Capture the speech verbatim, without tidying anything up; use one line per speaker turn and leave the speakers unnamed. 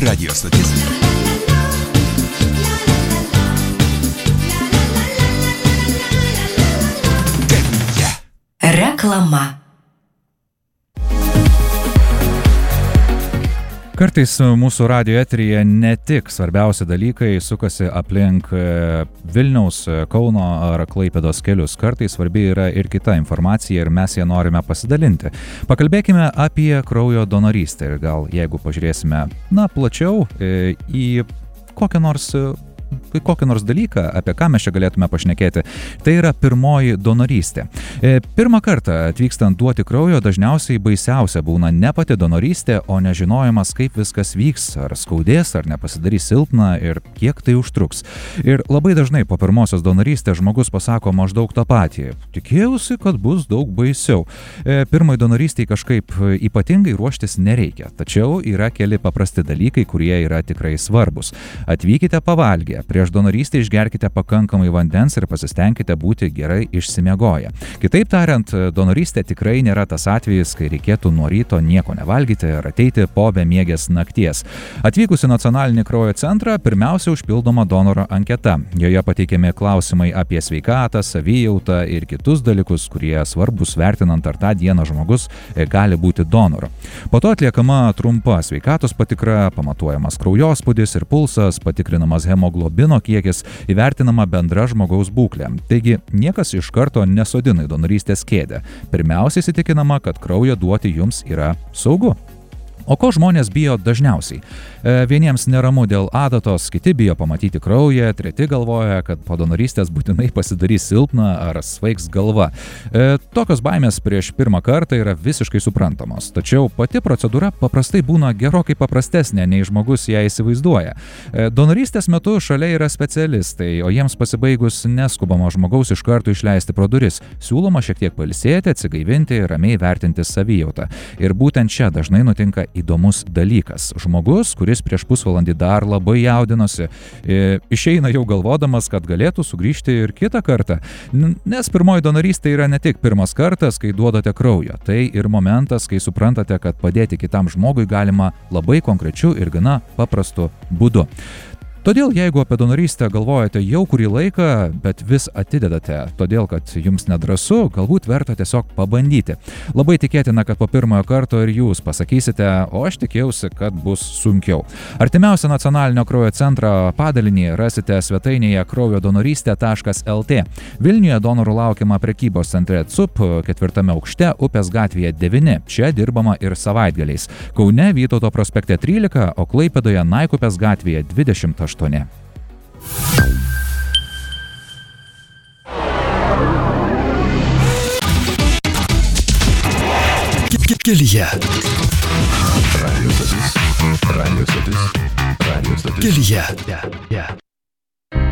Radio stotis. Kelija.
Reklama.
Kartais mūsų radio eteryje ne tik svarbiausi dalykai sukasi aplink Vilniaus, Kauno ar Klaipėdos kelius. Kartais svarbi yra ir kita informacija ir mes ją norime pasidalinti. Pakalbėkime apie kraujo donorystę ir gal jeigu pažiūrėsime, na, plačiau į kokią nors kokį nors dalyką, apie ką mes čia galėtume pašnekėti, tai yra pirmoji donorystė. Pirmą kartą atvykstant duoti kraujo dažniausiai baisiausia būna ne pati donorystė, o nežinojimas, kaip viskas vyks, ar skaudės, ar nepasidarys silpna ir kiek tai užtruks. Ir labai dažnai po pirmosios donorystės žmogus pasako maždaug tą patį. Tikėjausi, kad bus daug baisiau. Pirmai donorystiai kažkaip ypatingai ruoštis nereikia, tačiau yra keli paprasti dalykai, kurie yra tikrai svarbus. Atvykite pavalgę. Prieš donorystę išgerkite pakankamai vandens ir pasistengkite būti gerai išsimiegoję. Kitaip tariant, donorystė tikrai nėra tas atvejis, kai reikėtų nuo ryto nieko nevalgyti ar ateiti po bemiegės nakties. Atvykus į nacionalinį kraujo centrą, pirmiausia užpildoma donoro anketa. Joje pateikiami klausimai apie sveikatą, savijautą ir kitus dalykus, kurie svarbus vertinant, ar tą dieną žmogus gali būti donoru. Po to atliekama trumpa sveikatos patikra, pamatuojamas kraujospūdis ir pulsas, patikrinamas hemoglobino kiekis, įvertinama bendra žmogaus būklė. Taigi, niekas iš karto nesodina į donorystės kėdę. Pirmiausia įsitikinama, kad kraujo duoti jums yra saugu. O ko žmonės bijo dažniausiai? E, vieniems neramu dėl adatos, kiti bijo pamatyti kraują, treti galvoja, kad po donorystės būtinai pasidarys silpna ar svaigs galva. E, tokios baimės prieš pirmą kartą yra visiškai suprantamos. Tačiau pati procedūra paprastai būna gerokai paprastesnė, nei žmogus ją įsivaizduoja. E, donorystės metu šalia yra specialistai, o jiems pasibaigus neskubama žmogaus iš karto išleisti pro duris. Siūloma šiek tiek pailsėti, atsigaivinti, ramiai vertinti savijautą. Ir būtent čia dažnai nutinka įdomus dalykas. Žmogus, kuris prieš pusvalandį dar labai jaudinosi, e, išeina jau galvodamas, kad galėtų sugrįžti ir kitą kartą. Nes pirmoji donorystė yra ne tik pirmas kartas, kai duodate kraujo. Tai ir momentas, kai suprantate, kad padėti kitam žmogui galima labai konkrečiu ir gana paprastu būdu. Todėl, jeigu apie donorystę galvojate jau kurį laiką, bet vis atidedate, todėl, kad jums nedrąsu, galbūt verta tiesiog pabandyti. Labai tikėtina, kad po pirmojo karto ir jūs pasakysite, o aš tikėjausi, kad bus sunkiau. Artimiausią nacionalinio kraujo centro padalinį rasite svetainėje kraujo donorystė taškas el tė. Vilniuje donorų laukiama prekybos centre C U P ketvirtame aukšte, Upės gatvėje devyni. Čia dirbama ir savaitgaliais. Kaune Vytauto prospekte trylika, o Klaipėdoje Naikupės gatvėje dvidešimt aštuoni.
Kelija. Radio stotis. Radio stotis. Radio stotis. Kelija.